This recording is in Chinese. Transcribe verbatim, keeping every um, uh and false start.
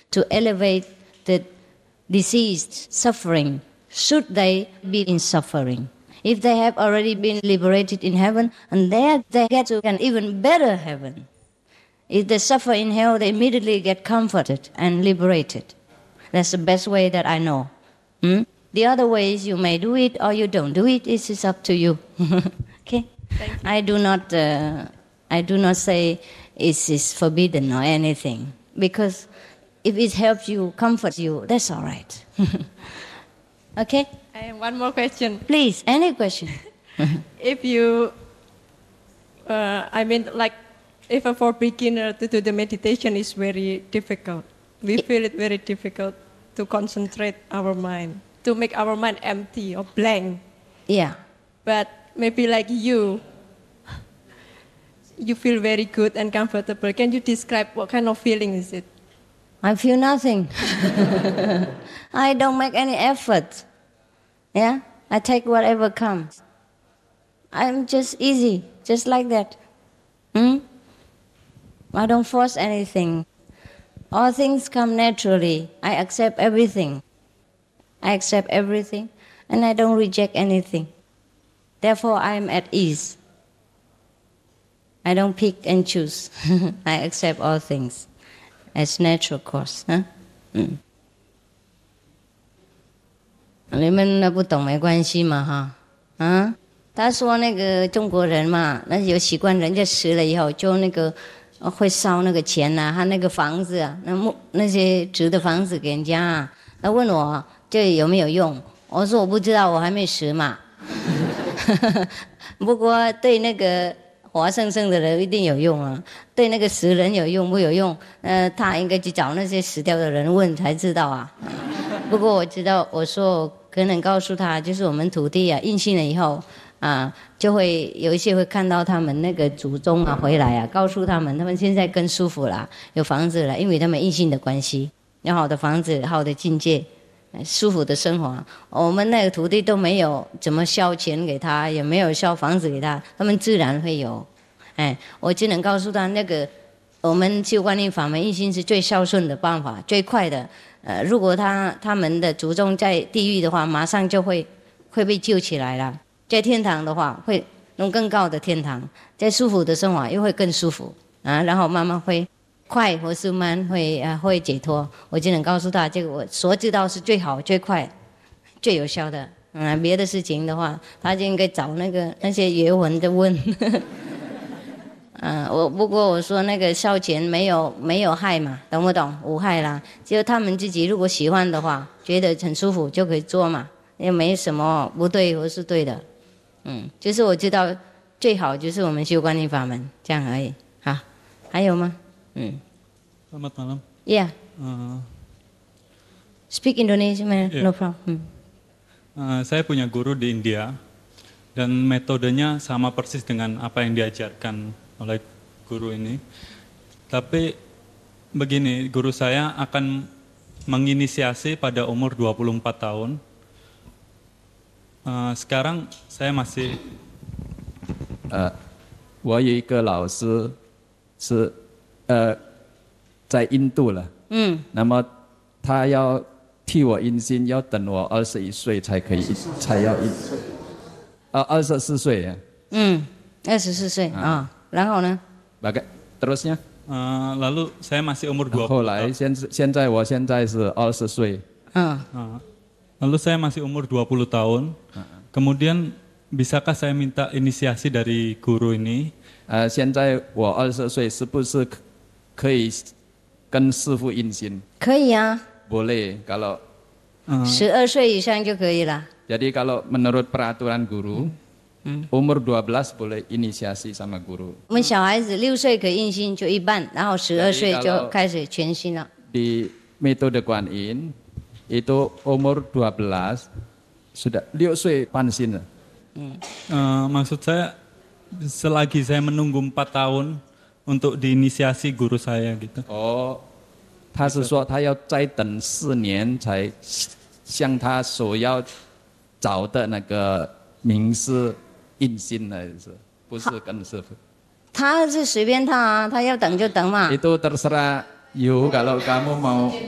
to elevate the deceased suffering, should they be in suffering. If they have already been liberated in heaven, and there they get to an even better heaven. If they suffer in hell, they immediately get comforted and liberated. That's the best way that I know. Hmm? The other ways, you may do it or you don't do it. It is up to you. Okay? Thank you. I do not, uh, I do not say it is forbidden or anything, because if it helps you, comforts you, that's all right. Okay? I have one more question. Please, any question. If you, uh, I mean, like, if for beginner to do the meditation is very difficult. We feel it very difficult to concentrate our mind, to make our mind empty or blank. Yeah. But maybe like you, you feel very good and comfortable. Can you describe what kind of feeling is it? I feel nothing. I don't make any effort. Yeah? I take whatever comes. I'm just easy, just like that. Hmm? I don't force anything. All things come naturally. I accept everything. I accept everything, and I don't reject anything. Therefore, I am at ease. I don't pick and choose. I accept all things as natural course. Huh? 嗯，你们那不懂没关系嘛哈，啊？他说那个中国人嘛，那有习惯，人家死了以后就那个会烧那个钱呐、啊，他那个房子啊，那木那些纸的房子给人家啊，他问我这有没有用？我说我不知道，我还没死嘛。不过对那个活生生的人一定有用啊，对那个死人有用不有用？呃，他应该去找那些死掉的人问才知道啊。不过我知道，我说我可能告诉他，就是我们土地啊，印信了以后啊，就会有一些会看到他们那个祖宗啊回来啊，告诉他们，他们现在更舒服了，有房子了，因为他们印信的关系，有好的房子，好的境界。舒服的生活，我们那个土地都没有怎么烧钱给他，也没有烧房子给他，他们自然会有。哎，我只能告诉他，那个我们修观音法门一心是最孝顺的办法，最快的。呃，如果他他们的祖宗在地狱的话，马上就会会被救起来了。在天堂的话，会弄更高的天堂，在舒服的生活又会更舒服啊，然后慢慢会。快或是慢会啊会解脱，我只能告诉他，这个我所知道是最好、最快、最有效的。嗯，别的事情的话，他就应该找那个那些学文的问。嗯，我不过我说那个烧钱没有没有害嘛，懂不懂？无害啦，只有他们自己如果喜欢的话，觉得很舒服就可以做嘛，也没什么不对或是对的。嗯，就是我知道最好就是我们修观音法门这样而已。好，还有吗？Hmm. Selamat malam. Yeah. Uh, Speak Indonesia, man. Yeah. No problem. Uh, saya punya guru di India dan metodenya sama persis dengan apa yang diajarkan oleh guru ini. Tapi begini, guru saya akan menginisiasi pada umur dua puluh empat tahun. Uh, sekarang saya masih. Uh, 我有一个老师是。呃，在印度了，嗯，那么他要替我印心，要等我二十一岁才可以，才要印，啊，二十四岁呀， 嗯，二十四岁啊，然后呢 ？Bagai terusnya？ Uh, lalu saya masih umur dua puluh. 后来现现在我现在是二十岁， 嗯， uh, lalu saya masih umur dua puluh tahun. Kemudian bisakah saya minta inisiasi dari guru ini? 呃，现在我二十岁，是不是可以跟师父印心？ 可以啊。 Boleh kalau 十二岁以上就可以了。 Jadi kalau menurut peraturan guru, hmm. umur dua belas boleh inisiasi sama guru. 我们小孩子六岁可以印心就一半，然后十二岁就开始全心了。 Di metode Kuan Yin itu umur dua belas sudah 六岁半心了。 Hmm. Uh, maksud saya selagi saya menunggu empat tahun untuk diinisiasi guru saya gitu. Oh, 他是说他要再等四年才向他所要找的那个名师印心了，是不是跟师父？ 他是随便他啊，他要等就等嘛。 Itu terserah you kalau kamu mau